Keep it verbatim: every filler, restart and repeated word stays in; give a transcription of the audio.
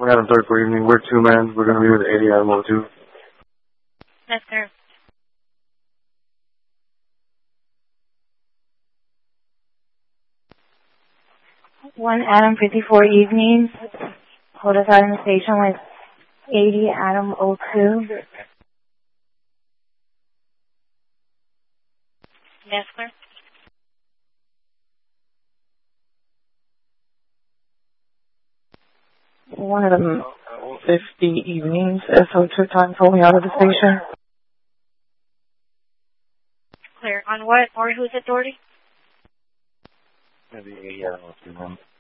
Adam third for evening. We're two men. We're going to be with eighty Adam oh two. Yes, sir. One Adam fifty-four evening. Hold us out in the station with eighty Adam oh two. Yes, sir. One of them fifty evenings, S O two time, pull me out of the station. Clear. On what or whose authority? Maybe eighty Adam oh two, ma'am.